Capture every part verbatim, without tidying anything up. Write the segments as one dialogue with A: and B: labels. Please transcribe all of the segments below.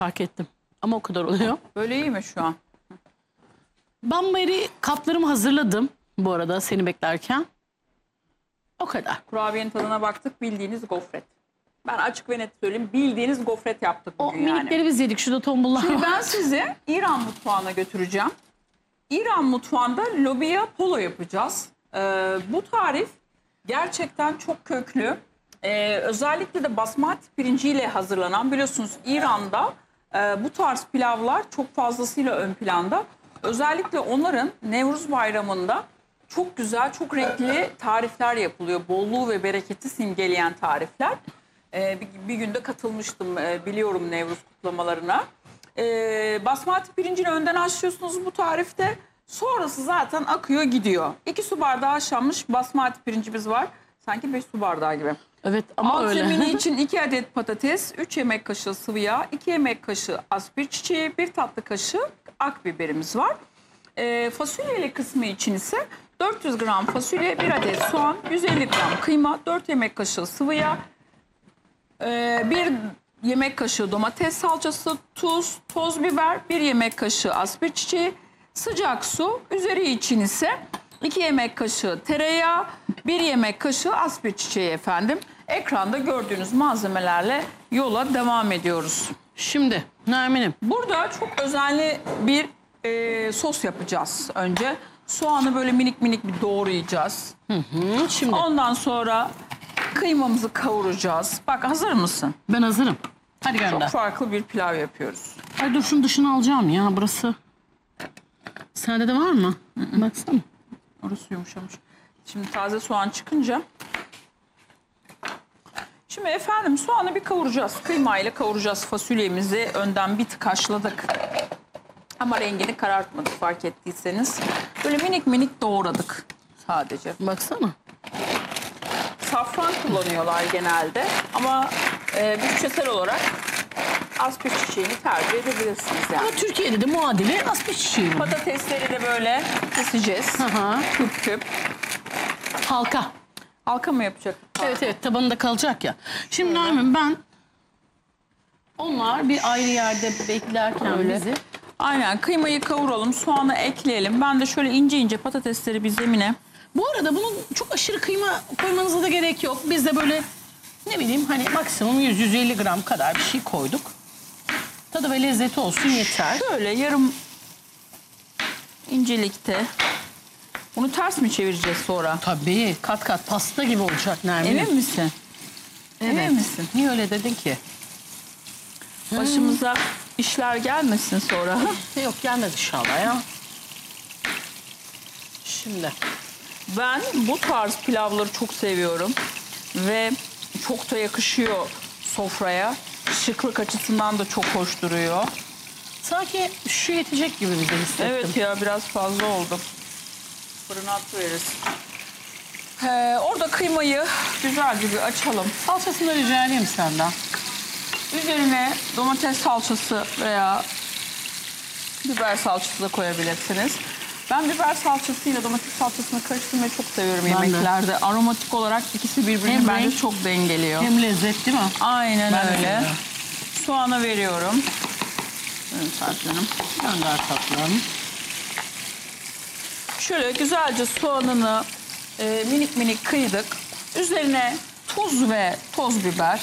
A: Fark ettim. Ama o kadar oluyor.
B: Böyle iyi mi şu an?
A: Banberi kaplarımı hazırladım bu arada seni beklerken. O kadar.
B: Kurabiyenin tadına baktık, bildiğiniz gofret. Ben açık ve net söyleyeyim, bildiğiniz gofret yaptık
A: O
B: bugün yani.
A: minikleri biz yedik. Şurada tombullar
B: Şimdi
A: var.
B: ben sizi İran mutfağına götüreceğim. İran mutfağında lobiya polo yapacağız. Ee, bu tarif gerçekten çok köklü. Ee, özellikle de basmati pirinciyle hazırlanan, biliyorsunuz İran'da e, bu tarz pilavlar çok fazlasıyla ön planda. Özellikle onların Nevruz Bayramı'nda çok güzel, çok renkli tarifler yapılıyor. Bolluğu ve bereketi simgeleyen tarifler. Ee, bir, bir günde katılmıştım, e, biliyorum Nevruz kutlamalarına. Ee, basmati pirincini önden haşlıyorsunuz bu tarifte. Sonrası zaten akıyor gidiyor. iki su bardağı haşlanmış basmati pirincimiz var. Sanki beş su bardağı gibi.
A: Evet ama
B: Alt
A: öyle.
B: zemini için iki adet patates, üç yemek kaşığı sıvı yağ, iki yemek kaşığı aspir çiçeği, bir tatlı kaşığı akbiberimiz var. Ee, fasulyeli kısmı için ise dört yüz gram fasulye, bir adet soğan, yüz elli gram kıyma, dört yemek kaşığı sıvı yağ, e, bir yemek kaşığı domates salçası, tuz, toz biber, bir yemek kaşığı aspir çiçeği, sıcak su. Üzeri için ise iki yemek kaşığı tereyağı, bir yemek kaşığı aspir çiçeği efendim. Ekranda gördüğünüz malzemelerle yola devam ediyoruz.
A: Şimdi Nermin'im.
B: Burada çok özenli bir e, sos yapacağız önce. Soğanı böyle minik minik bir doğrayacağız.
A: Hı, şimdi
B: Ondan sonra kıymamızı kavuracağız. Bak, hazır mısın?
A: ben hazırım. Hadi
B: Çok
A: gönder.
B: farklı bir pilav yapıyoruz.
A: Ay dur şunu dışına alacağım ya burası. Sende de var mı? Baksana.
B: Orası yumuşamış. Şimdi taze soğan çıkınca. Şimdi efendim soğanı bir kavuracağız. Kıymayla kavuracağız fasulyemizi. Önden bir tık haşladık. Ama rengini karartmadık, fark ettiyseniz. Böyle minik minik doğradık sadece.
A: Baksana.
B: Safran kullanıyorlar genelde. Ama e, bütçesel olarak aspir çiçeğini tercih edebilirsiniz yani.
A: Ama Türkiye'de de muadili aspir çiçeği var.
B: Patatesleri de böyle keseceğiz.
A: Hı hı.
B: Küp küp.
A: Halka.
B: Halka mı yapacak?
A: Evet evet tabanında kalacak ya. Şimdi Nermin ben onlar bir ayrı yerde beklerken
B: Öyle.
A: bizi.
B: Aynen, kıymayı kavuralım, soğanı ekleyelim. Ben de şöyle ince ince patatesleri bir zemine.
A: Bu arada bunun çok aşırı kıyma koymanıza da gerek yok. Biz de böyle ne bileyim hani maksimum yüz yüz elli gram kadar bir şey koyduk. Tadı ve lezzeti olsun yeter.
B: Şöyle yarım incelikte. Bunu ters mi çevireceğiz sonra?
A: Tabii kat kat pasta gibi olacak Nermin.
B: Emin misin?
A: Evet.
B: Emin misin?
A: Niye öyle dedin ki?
B: Başımıza işler gelmesin sonra.
A: Yok gelmez inşallah ya. Şimdi.
B: Ben bu tarz pilavları çok seviyorum. Ve çok da yakışıyor sofraya. Şıklık açısından da çok hoş duruyor.
A: Sanki şu yetecek gibi bize hissettim.
B: Evet ya, biraz fazla oldu. Fırına atıveririz. Ee, orada kıymayı güzelce bir açalım.
A: Salçasını da rica edeyim senden.
B: Üzerine domates salçası veya biber salçası da koyabilirsiniz. Ben biber salçasıyla domates salçasını karıştırmayı çok seviyorum
A: Ben de.
B: yemeklerde. Aromatik olarak ikisi birbirini
A: Hem
B: bence
A: renk,
B: çok dengeliyor.
A: Hem lezzet değil mi?
B: Aynen
A: Ben de
B: öyle.
A: seviyorum.
B: Soğana veriyorum. Buyurun Serpil Hanım.
A: Gönder tatlım.
B: Şöyle güzelce soğanını e, minik minik kıydık. Üzerine tuz ve toz biber.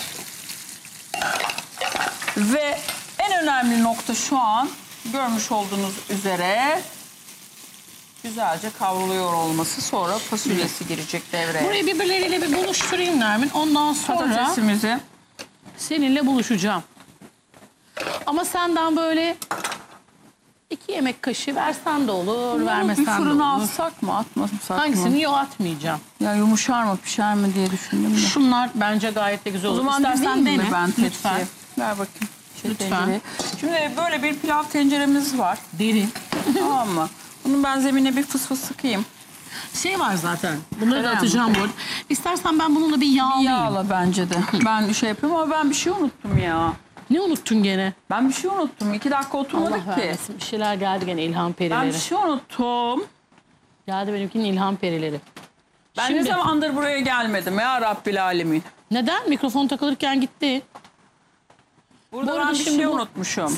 B: Ve en önemli nokta şu an görmüş olduğunuz üzere güzelce kavruluyor olması. Sonra fasulyesi girecek devreye.
A: Burayı birbirleriyle bir buluşturayım Nermin. Ondan sonra
B: Patatesimizi
A: seninle buluşacağım. Ama senden böyle iki yemek kaşığı versen de olur,
B: bir
A: vermesen de
B: fırına
A: olur.
B: atsak mı, atmasak mı?
A: Hangisini yok atmayacağım.
B: Ya yumuşar mı, pişer mi diye düşündüm de.
A: Şunlar bence gayet de güzel
B: O
A: olur.
B: zaman
A: İstersen
B: dene.
A: dene.
B: Ben
A: Lütfen.
B: tepsiye. Ver bakayım. Şu
A: Lütfen.
B: tencereyi. Şimdi böyle bir pilav tenceremiz var.
A: Derin.
B: Tamam mı? Bunu ben zemine bir fıs fıs sıkayım.
A: Şey var zaten. Bunları da
B: Krem.
A: atacağım bu arada. İstersen ben bununla bir yağlayayım.
B: Yağla bence de. Ben bir şey yapıyorum ama ben bir şey unuttum ya.
A: Ne unuttun gene?
B: Ben bir şey unuttum. İki dakika oturmadık
A: Allah
B: ki.
A: vermesin. Bir şeyler geldi gene ilham perileri.
B: Ben bir şey unuttum.
A: Geldi benimkinin ilham perileri.
B: Ben
A: Şimdi,
B: ne zamandır buraya gelmedim ya Rabbil Alemin.
A: neden? Mikrofon takılırken gitti.
B: Burada
A: Bu
B: ben
A: arada
B: bir
A: şimdi
B: şey
A: bu-
B: unutmuşum.